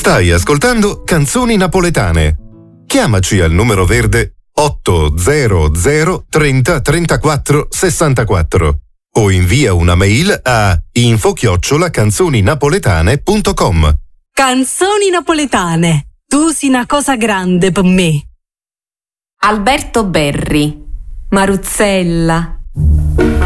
Stai ascoltando Canzoni Napoletane. Chiamaci al numero verde 800 30 34 64 o invia una mail a info@canzoninapoletane.com. Canzoni napoletane. Tu sei una cosa grande per me. Alberto Berri, Maruzzella,